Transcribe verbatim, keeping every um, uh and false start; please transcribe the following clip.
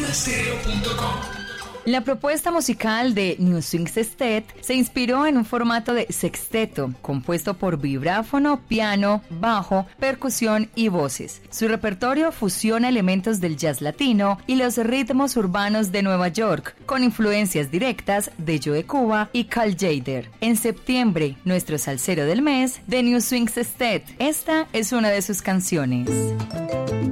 soda stereo punto com. La propuesta musical de New Swing Sextet se inspiró en un formato de sexteto, compuesto por vibráfono, piano, bajo, percusión y voces. Su repertorio fusiona elementos del jazz latino y los ritmos urbanos de Nueva York, con influencias directas de Joe Cuba y Cal Tjader. En septiembre, nuestro salsero del mes, de New Swing Sextet. Esta es una de sus canciones.